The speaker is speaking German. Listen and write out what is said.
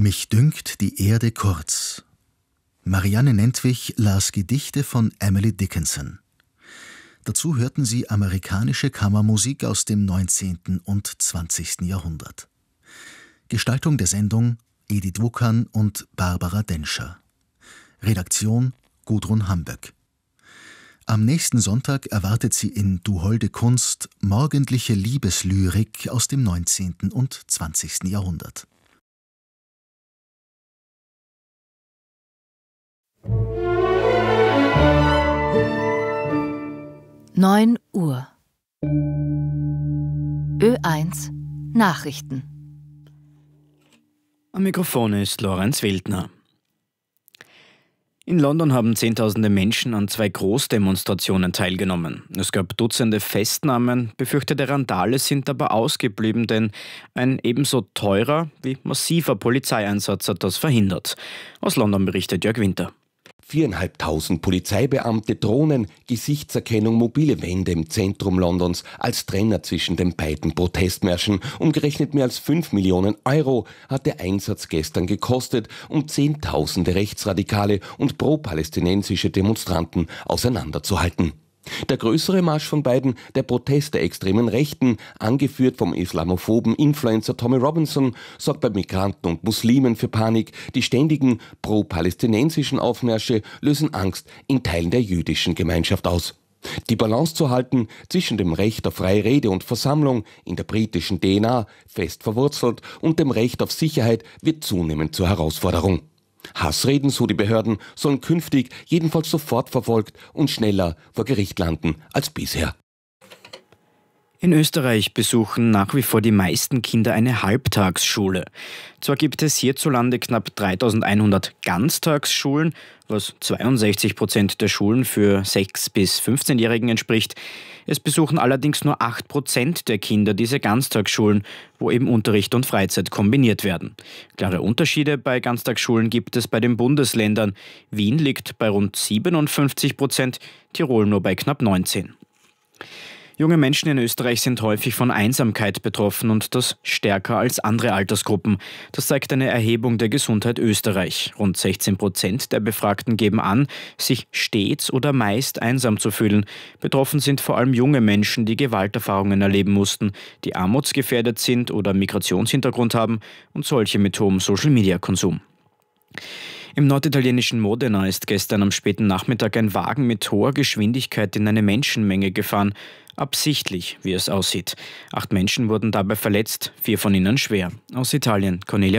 Mich dünkt die Erde kurz. Marianne Nentwich las Gedichte von Emily Dickinson. Dazu hörten Sie amerikanische Kammermusik aus dem 19. und 20. Jahrhundert. Gestaltung der Sendung Edith Wukan und Barbara Denscher. Redaktion Gudrun Hamböck. Am nächsten Sonntag erwartet Sie in Du holde Kunst morgendliche Liebeslyrik aus dem 19. und 20. Jahrhundert. Neun Uhr. Ö1 Nachrichten. Am Mikrofon ist Lorenz Wildner. In London haben Zehntausende Menschen an 2 Großdemonstrationen teilgenommen. Es gab Dutzende Festnahmen, befürchtete Randale sind aber ausgeblieben, denn ein ebenso teurer wie massiver Polizeieinsatz hat das verhindert. Aus London berichtet Jörg Winter. 4.500 Polizeibeamte, Drohnen, Gesichtserkennung, mobile Wände im Zentrum Londons als Trenner zwischen den beiden Protestmärschen. Umgerechnet mehr als 5 Millionen Euro hat der Einsatz gestern gekostet, um Zehntausende rechtsradikale und pro-palästinensische Demonstranten auseinanderzuhalten. Der größere Marsch von beiden, der Protest der extremen Rechten, angeführt vom islamophoben Influencer Tommy Robinson, sorgt bei Migranten und Muslimen für Panik. Die ständigen pro-palästinensischen Aufmärsche lösen Angst in Teilen der jüdischen Gemeinschaft aus. Die Balance zu halten zwischen dem Recht auf freie Rede und Versammlung, in der britischen DNA fest verwurzelt, und dem Recht auf Sicherheit wird zunehmend zur Herausforderung. Hassreden, so die Behörden, sollen künftig jedenfalls sofort verfolgt und schneller vor Gericht landen als bisher. In Österreich besuchen nach wie vor die meisten Kinder eine Halbtagsschule. Zwar gibt es hierzulande knapp 3.100 Ganztagsschulen, was 62% der Schulen für 6- bis 15-Jährigen entspricht. Es besuchen allerdings nur 8% der Kinder diese Ganztagsschulen, wo eben Unterricht und Freizeit kombiniert werden. Klare Unterschiede bei Ganztagsschulen gibt es bei den Bundesländern. Wien liegt bei rund 57%, Tirol nur bei knapp 19%. Junge Menschen in Österreich sind häufig von Einsamkeit betroffen und das stärker als andere Altersgruppen. Das zeigt eine Erhebung der Gesundheit Österreich. Rund 16% der Befragten geben an, sich stets oder meist einsam zu fühlen. Betroffen sind vor allem junge Menschen, die Gewalterfahrungen erleben mussten, die armutsgefährdet sind oder Migrationshintergrund haben und solche mit hohem Social-Media-Konsum. Im norditalienischen Modena ist gestern am späten Nachmittag ein Wagen mit hoher Geschwindigkeit in eine Menschenmenge gefahren. Absichtlich, wie es aussieht. 8 Menschen wurden dabei verletzt, 4 von ihnen schwer. Aus Italien, Cornelia